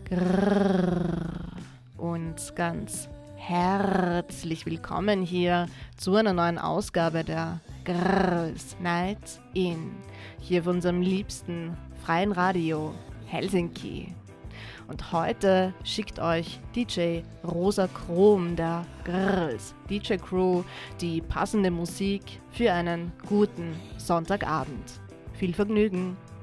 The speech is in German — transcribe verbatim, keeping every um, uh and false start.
Grrrr. Und ganz herzlich willkommen hier zu einer neuen Ausgabe der Girls Night In, hier auf unserem liebsten freien Radio Helsinki. Und heute schickt euch D J Rosa Chrom der Girls D J Crew die passende Musik für einen guten Sonntagabend. Viel Vergnügen!